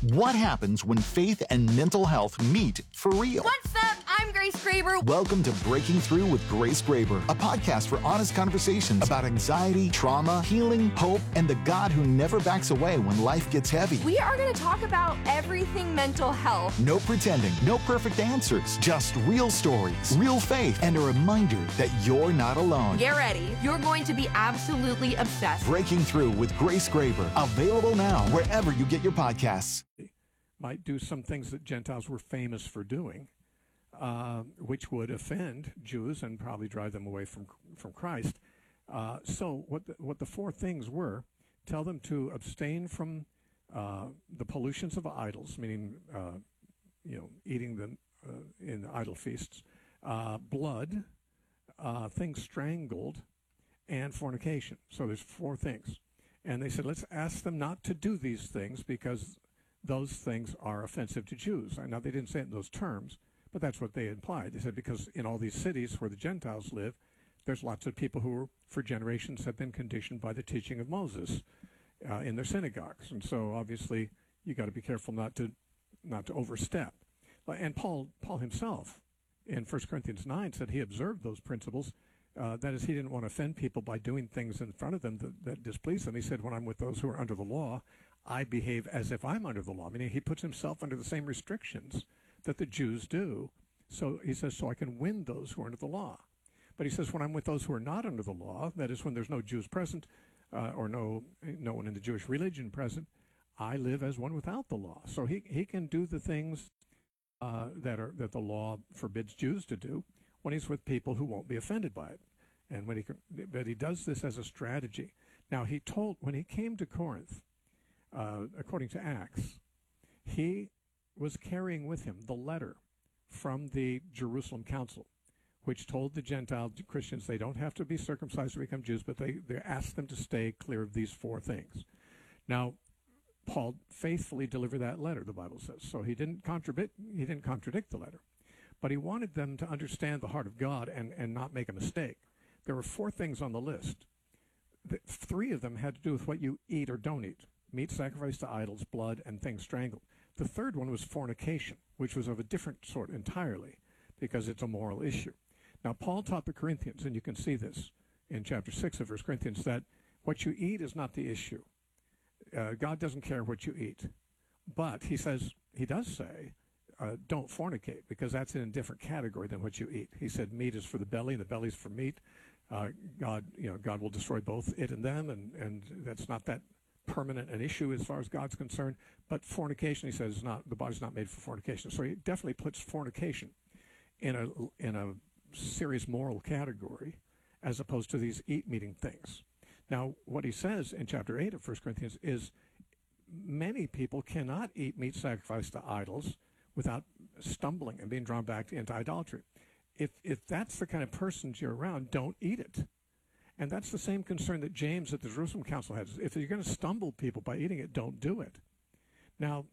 What happens when faith and mental health meet for real? What's up? I'm Grace Graber. Welcome to Breaking Through with Grace Graber, a podcast for honest conversations about anxiety, trauma, healing, hope, and the God who never backs away when life gets heavy. We are going to talk about everything mental health. No pretending, no perfect answers, just real stories, real faith, and a reminder that you're not alone. Get ready. You're going to be absolutely obsessed. Breaking Through with Grace Graber, available now wherever you get your podcasts. Might do some things that Gentiles were famous for doing, which would offend Jews and probably drive them away from Christ. So what the four things were: tell them to abstain from the pollutions of idols, meaning eating them in idol feasts, blood, things strangled, and fornication. So there's four things, and they said let's ask them not to do these things because those things are offensive to Jews. Now, they didn't say it in those terms, but that's what they implied. They said because in all these cities where the Gentiles live, there's lots of people who, for generations, have been conditioned by the teaching of Moses in their synagogues. And so, obviously, you got to be careful not to overstep. And Paul himself, in 1 Corinthians 9, said he observed those principles. That is, he didn't want to offend people by doing things in front of them that displeased them. He said, when I'm with those who are under the law, I behave as if I'm under the law. Meaning he puts himself under the same restrictions that the Jews do. So he says, so I can win those who are under the law. But he says, when I'm with those who are not under the law, that is when there's no Jews present or no one in the Jewish religion present, I live as one without the law. So he can do the things that the law forbids Jews to do when he's with people who won't be offended by it. And but he does this as a strategy. Now, when he came to Corinth, according to Acts, he was carrying with him the letter from the Jerusalem Council, which told the Gentile Christians they don't have to be circumcised to become Jews, but they asked them to stay clear of these four things. Now, Paul faithfully delivered that letter, the Bible says. So he didn't contradict the letter. But he wanted them to understand the heart of God and not make a mistake. There were four things on the list. Three of them had to do with what you eat or don't eat: meat sacrificed to idols, blood, and things strangled. The third one was fornication, which was of a different sort entirely, because it's a moral issue. Now, Paul taught the Corinthians, and you can see this in chapter 6 of 1 Corinthians, that what you eat is not the issue. God doesn't care what you eat. But he does say, don't fornicate, because that's in a different category than what you eat. He said meat is for the belly, and the belly's for meat. God will destroy both it and them, and that's not that permanent an issue as far as God's concerned. But fornication, he says, the body's not made for fornication. So he definitely puts fornication in a serious moral category as opposed to these eating things. Now, what he says in chapter 8 of 1 Corinthians is many people cannot eat meat sacrificed to idols without stumbling and being drawn back into idolatry. If that's the kind of persons you're around, don't eat it. And that's the same concern that James at the Jerusalem Council has. If you're going to stumble people by eating it, don't do it. Now,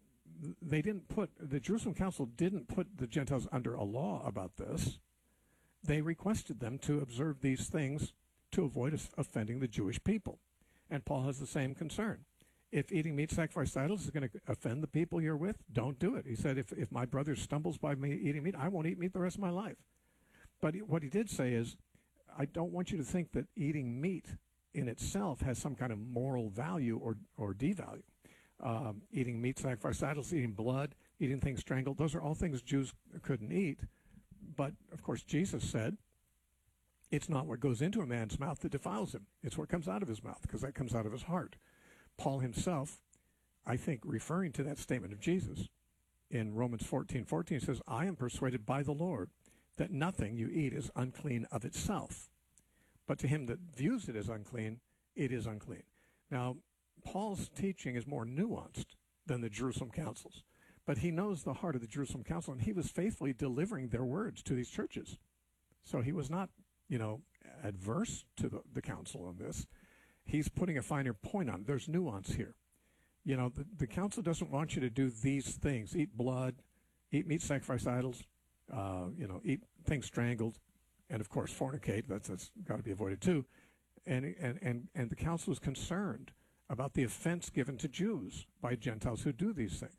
the Jerusalem Council didn't put the Gentiles under a law about this. They requested them to observe these things to avoid offending the Jewish people. And Paul has the same concern. If eating meat sacrificed to idols is going to offend the people you're with, don't do it. He said, if my brother stumbles by me eating meat, I won't eat meat the rest of my life. But what he did say is, I don't want you to think that eating meat in itself has some kind of moral value or devalue. Eating meat sacrificed to idols, eating blood, eating things strangled, those are all things Jews couldn't eat. But, of course, Jesus said, it's not what goes into a man's mouth that defiles him. It's what comes out of his mouth, because that comes out of his heart. Paul himself, I think, referring to that statement of Jesus, in Romans 14:14 says, I am persuaded by the Lord that nothing you eat is unclean of itself. But to him that views it as unclean, it is unclean. Now, Paul's teaching is more nuanced than the Jerusalem councils. But he knows the heart of the Jerusalem council, and he was faithfully delivering their words to these churches. So he was not, adverse to the council on this. He's putting a finer point on it. There's nuance here. The council doesn't want you to do these things: eat blood, eat meat sacrificed to idols, eat things strangled, and of course fornicate. That's got to be avoided too. And the council is concerned about the offense given to Jews by Gentiles who do these things.